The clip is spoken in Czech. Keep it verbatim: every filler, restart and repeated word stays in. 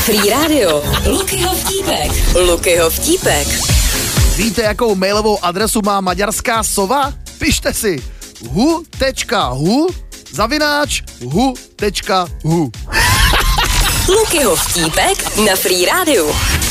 Free Radio. Lukyho vtípek. Lukyho vtípek. Víte, jakou mailovou adresu má maďarská sova? Pište si hu.hu zavináč hu.hu. Lukyho vtípek na Free Radio.